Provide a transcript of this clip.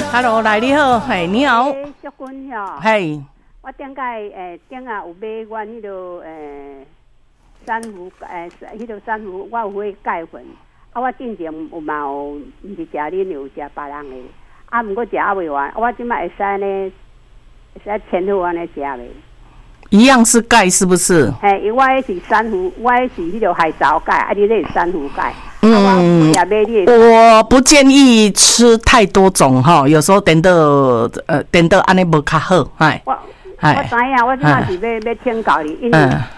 Hello， 来你好，嘿，你好， 小君吼， 嘿， 我顶届顶有买阮迄落珊瑚迄落珊瑚，我有买钙粉，我之前有嘛有，毋是食恁有食别人的，毋过食未完，我即摆会使呢，会使前后安尼食咧。 一样是钙是不是？ 嘿，我迄是珊瑚，我迄是迄落海藻钙，你那是珊瑚钙。 我不建议吃太多种哈，有时候等到安尼无较好，哎。我知影，我即摆是要请教你，因为